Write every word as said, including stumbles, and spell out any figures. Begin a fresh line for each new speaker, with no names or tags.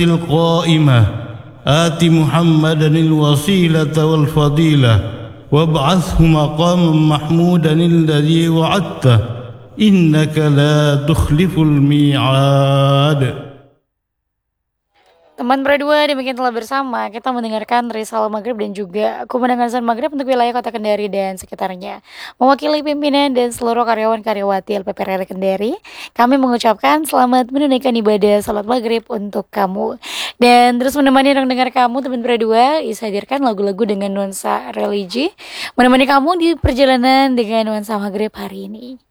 القائمة آت محمدا الوسيلة والفضيلة وابعثه مقاما محمودا الذي وعدته إنك لا تخلف الميعاد.
Teman berdua, demikian telah bersama kita mendengarkan Risalah Maghrib dan juga Kemenangan Azan Maghrib untuk wilayah Kota Kendari dan sekitarnya. Mewakili pimpinan dan seluruh karyawan-karyawati L P P R R Kendari, kami mengucapkan selamat menunaikan ibadah salat maghrib untuk kamu. Dan terus menemani dan dengar kamu teman berdua, Isa hadirkan lagu-lagu dengan nuansa religi, menemani kamu di perjalanan dengan nuansa maghrib hari ini.